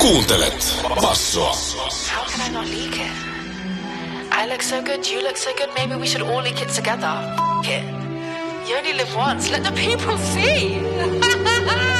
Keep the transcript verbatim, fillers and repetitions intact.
Kuuntelet Bassoa. How can I not leak it? I look so good, you look so good, maybe we should all leak it together. F- it. You only live once, let the people see.